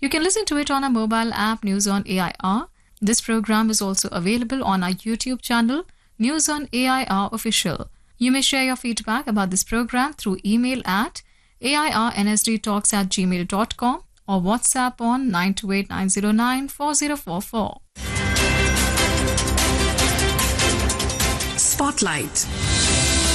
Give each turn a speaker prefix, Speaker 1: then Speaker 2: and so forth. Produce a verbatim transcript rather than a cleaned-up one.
Speaker 1: You can listen to it on our mobile app News on A I R. This program is also available on our YouTube channel News on A I R Official. You may share your feedback about this program through email at airnsdtalks at gmail dot com or WhatsApp on nine two eight nine zero nine four zero four four.
Speaker 2: Spotlight.